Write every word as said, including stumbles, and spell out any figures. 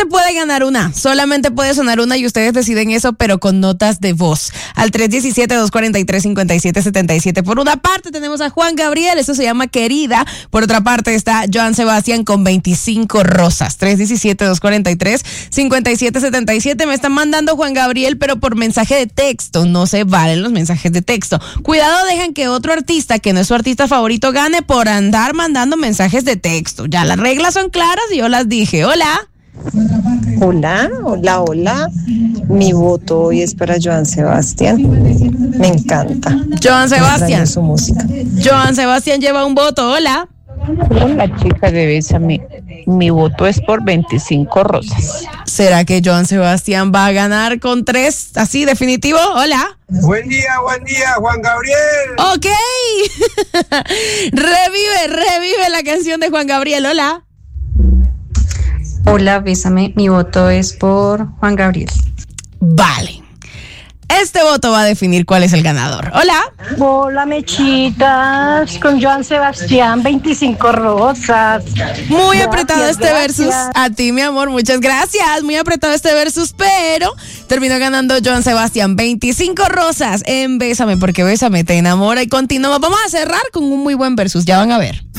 puede ganar una, solamente puede sonar una y ustedes deciden eso, pero con notas de voz. Al tres uno siete, dos cuatro tres, cinco siete siete siete. Por una parte tenemos a Juan Gabriel, eso se llama Querida. Por otra parte está Joan Sebastián con veinticinco rosas. tres uno siete, dos cuatro tres, cinco siete siete siete. Me están mandando Juan Gabriel, pero por mensaje de texto. No se valen los mensajes de texto. Cuidado, dejan que otro artista, que no es su artista favorito, gane por andar mandando mensajes de texto. Ya las reglas son claras y yo las dije. Hola. Hola, hola, hola. Mi voto hoy es para Joan Sebastián. Me encanta. Joan Sebastián. Su música. Joan Sebastián lleva un voto. Hola. Hola, chica de Bésame. Mi voto es por veinticinco rosas. ¿Será que Joan Sebastián va a ganar con tres así definitivo? Hola. Buen día, buen día, Juan Gabriel. Ok. revive, revive la canción de Juan Gabriel. Hola. Hola, Bésame. Mi voto es por Juan Gabriel. Vale. Este voto va a definir cuál es el ganador. Hola. Hola, mechitas. Con Joan Sebastián, veinticinco rosas. Muy Gracias, apretado este gracias. versus. A ti, mi amor, muchas gracias. Muy apretado este versus, pero terminó ganando Joan Sebastián. veinticinco rosas en Bésame, porque Bésame te enamora. Y continuamos. Vamos a cerrar con un muy buen versus. Ya van a ver.